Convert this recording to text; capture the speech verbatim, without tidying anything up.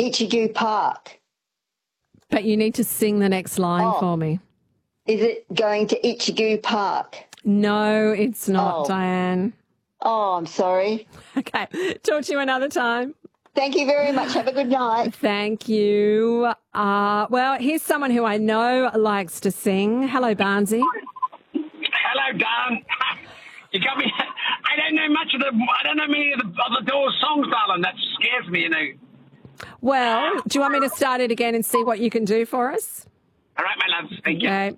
Ichigu Park. But you need to sing the next line Oh. for me. Is it going to Ichigu Park? No, it's not, Oh. Diane. Oh, I'm sorry. Okay. Talk to you another time. Thank you very much. Have a good night. Thank you. Uh, well, here's someone who I know likes to sing. Hello, Barnsey. Hello, Dan. You got me. I don't know much of the. I don't know many of the, of the Doors songs, darling. That scares me, you know. Well, do you want me to start it again and see what you can do for us? All right, my love. Thank you. Okay.